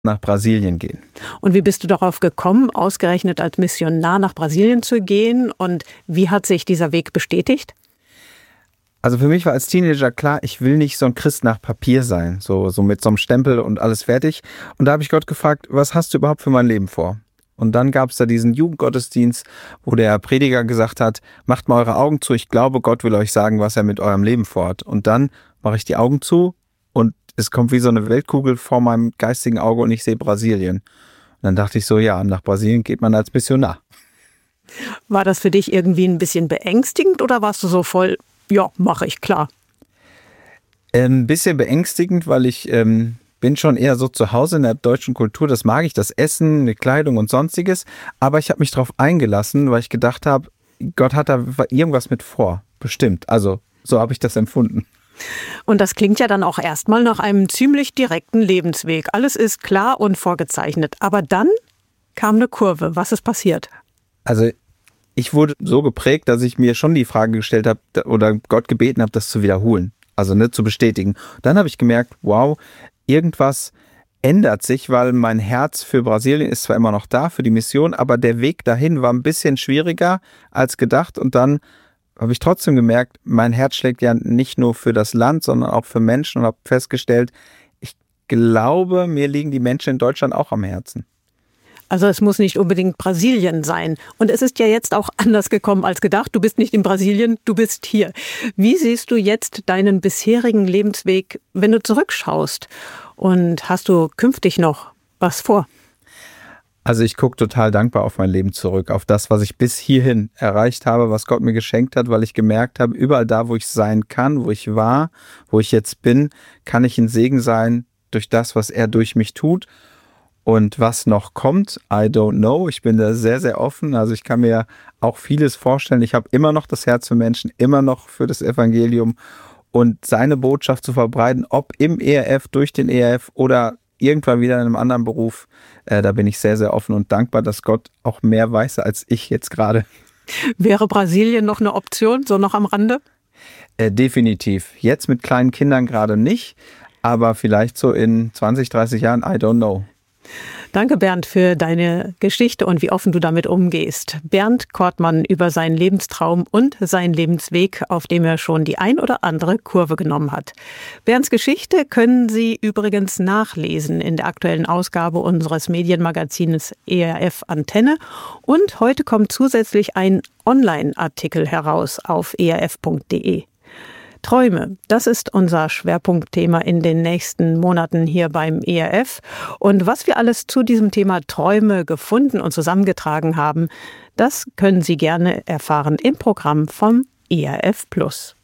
nach Brasilien gehen. Und wie bist du darauf gekommen, ausgerechnet als Missionar nach Brasilien zu gehen? Und wie hat sich dieser Weg bestätigt? Also für mich war als Teenager klar, ich will nicht so ein Christ nach Papier sein, so mit so einem Stempel und alles fertig. Und da habe ich Gott gefragt, was hast du überhaupt für mein Leben vor? Und dann gab es da diesen Jugendgottesdienst, wo der Prediger gesagt hat, macht mal eure Augen zu, ich glaube, Gott will euch sagen, was er mit eurem Leben vorhat. Und dann mache ich die Augen zu und es kommt wie so eine Weltkugel vor meinem geistigen Auge und ich sehe Brasilien. Und dann dachte ich so, ja, nach Brasilien geht man als Missionar. War das für dich irgendwie ein bisschen beängstigend oder warst du so voll, ja, mache ich, klar? Ein bisschen beängstigend, weil ich bin schon eher so zu Hause in der deutschen Kultur. Das mag ich, das Essen, die Kleidung und Sonstiges. Aber ich habe mich darauf eingelassen, weil ich gedacht habe, Gott hat da irgendwas mit vor. Bestimmt. Also so habe ich das empfunden. Und das klingt ja dann auch erstmal nach einem ziemlich direkten Lebensweg. Alles ist klar und vorgezeichnet. Aber dann kam eine Kurve. Was ist passiert? Also ich wurde so geprägt, dass ich mir schon die Frage gestellt habe oder Gott gebeten habe, das zu wiederholen. Also zu bestätigen. Dann habe ich gemerkt, wow, irgendwas ändert sich, weil mein Herz für Brasilien ist zwar immer noch da, für die Mission, aber der Weg dahin war ein bisschen schwieriger als gedacht. Und dann habe ich trotzdem gemerkt, mein Herz schlägt ja nicht nur für das Land, sondern auch für Menschen und habe festgestellt, ich glaube, mir liegen die Menschen in Deutschland auch am Herzen. Also es muss nicht unbedingt Brasilien sein. Und es ist ja jetzt auch anders gekommen als gedacht. Du bist nicht in Brasilien, du bist hier. Wie siehst du jetzt deinen bisherigen Lebensweg, wenn du zurückschaust? Und hast du künftig noch was vor? Also ich gucke total dankbar auf mein Leben zurück, auf das, was ich bis hierhin erreicht habe, was Gott mir geschenkt hat, weil ich gemerkt habe, überall da, wo ich sein kann, wo ich war, wo ich jetzt bin, kann ich ein Segen sein durch das, was er durch mich tut. Und was noch kommt, I don't know. Ich bin da sehr, sehr offen. Also ich kann mir auch vieles vorstellen. Ich habe immer noch das Herz für Menschen, immer noch für das Evangelium und seine Botschaft zu verbreiten, ob im ERF, durch den ERF oder irgendwann wieder in einem anderen Beruf. Da bin ich sehr, sehr offen und dankbar, dass Gott auch mehr weiß als ich jetzt gerade. Wäre Brasilien noch eine Option, so noch am Rande? Definitiv. Jetzt mit kleinen Kindern gerade nicht, aber vielleicht so in 20, 30 Jahren, I don't know. Danke, Bernd, für deine Geschichte und wie offen du damit umgehst. Bernd Kortmann über seinen Lebenstraum und seinen Lebensweg, auf dem er schon die ein oder andere Kurve genommen hat. Bernds Geschichte können Sie übrigens nachlesen in der aktuellen Ausgabe unseres Medienmagazins ERF Antenne. Und heute kommt zusätzlich ein Online-Artikel heraus auf erf.de. Träume, das ist unser Schwerpunktthema in den nächsten Monaten hier beim ERF. Und was wir alles zu diesem Thema Träume gefunden und zusammengetragen haben, das können Sie gerne erfahren im Programm vom ERF Plus.